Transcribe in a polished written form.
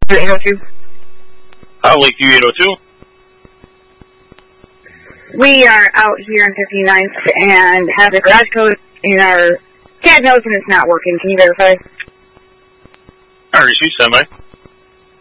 802. Lakeview 802. We are out here on 59th and have the garage code in our CAD notes and it's not working. Can you verify? I received standby.